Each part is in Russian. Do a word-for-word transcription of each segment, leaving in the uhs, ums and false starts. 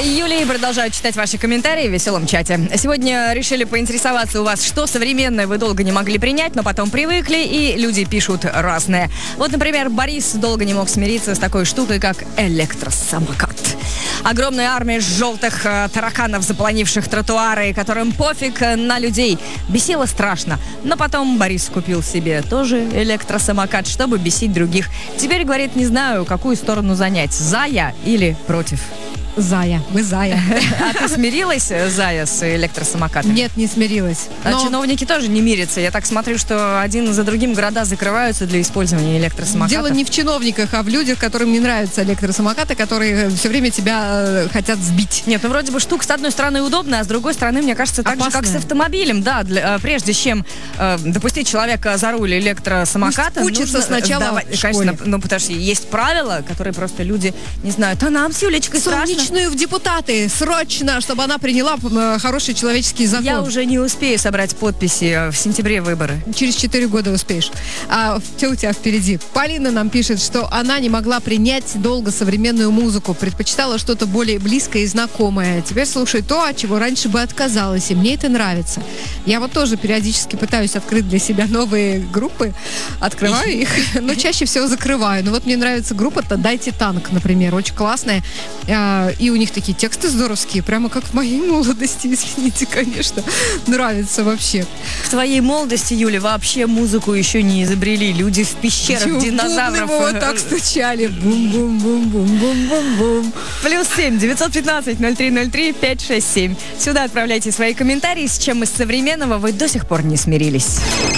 Юлия, продолжаю читать ваши комментарии в веселом чате. Сегодня решили поинтересоваться у вас, что современное вы долго не могли принять, но потом привыкли, и люди пишут разное. Вот, например, Борис долго не мог смириться с такой штукой, как электросамокат. Огромная армия желтых э, тараканов, заполонивших тротуары, которым пофиг на людей. Бесило страшно. Но потом Борис купил себе тоже электросамокат, чтобы бесить других. Теперь, говорит, не знаю, какую сторону занять. За я или против? Зая, мы Зая. А ты смирилась, Зая, с электросамокатом? Нет, не смирилась. А Но... чиновники тоже не мирятся. Я так смотрю, что один за другим города закрываются для использования электросамокатов. Дело не в чиновниках, а в людях, которым не нравятся электросамокаты, которые все время тебя э, хотят сбить. Нет, ну вроде бы штука с одной стороны удобная, а с другой стороны, мне кажется, так Опасная. же, как с автомобилем. Да, для, прежде чем э, допустить человека за руль электросамоката, Пусть учится нужно сначала сдавать- в школе. Конечно, ну потому что есть правила, которые просто люди не знают. А нам с Юлечкой страшно. Солнечную в депутаты, срочно, чтобы она приняла э, хороший человеческий закон. Я уже не успею собрать подписи, в сентябре выборы. Через четыре года успеешь. А что у тебя впереди? Полина нам пишет, что она не могла принять долго современную музыку, предпочитала что-то более близкое и знакомое. Теперь слушает то, от чего раньше бы отказалась, и мне это нравится. Я вот тоже периодически пытаюсь открыть для себя новые группы, открываю их, но чаще всего закрываю. Ну вот мне нравится группа-то «Дайте танк», например, очень классная. И у них такие тексты здоровские, прямо как в моей молодости, извините, конечно. Нравится вообще. В твоей молодости, Юля, вообще музыку еще не изобрели. Люди в пещерах Чего, динозавров. бубны вот так стучали. Бум-бум-бум-бум-бум-бум-бум. Плюс семь девятьсот пятнадцать ноль три ноль три пять шесть семь. Сюда отправляйте свои комментарии, с чем из современного вы до сих пор не смирились.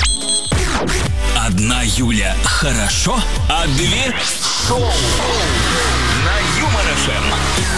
Одна Юля хорошо, а две шоу на Юмор ФМ.